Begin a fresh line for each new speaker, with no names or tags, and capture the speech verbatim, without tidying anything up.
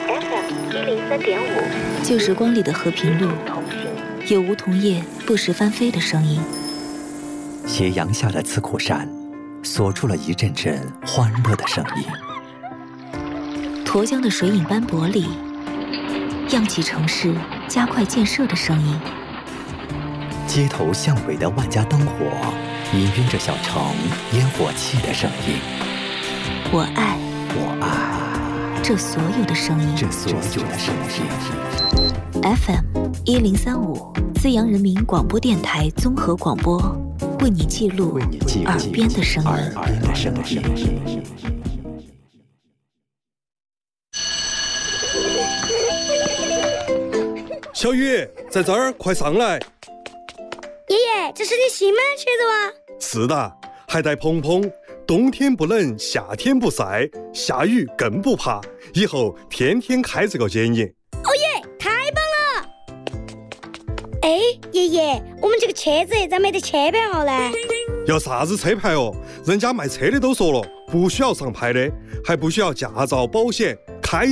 F M 一零三点五，
旧时光里的和平路，有梧桐叶不时翻飞的声音。
斜阳下的刺库山，锁住了一阵阵欢乐的声音。
沱江的水影斑驳里，漾起城市加快建设的声音。
街头巷尾的万家灯火，氤氲着小城烟火气的声音。
我爱，
我爱
这所有的声音，
这所有的声音。
F M 一零三五，资阳人民广播电台综合广播，为你记录耳边的声音。
耳边的声音。
小雨，在这儿，快上来！
爷爷，这是你新买的车子吗？
是的，还带蓬蓬，冬天不冷，夏天不晒，下雨更不怕，以后天天开这个接你。
哦耶，太棒了！哎，爷爷，我们这个车子咋没得车牌号呢？
要啥子车牌哦？人家卖车的都说了，不需要上牌的，还不需要驾照、保险，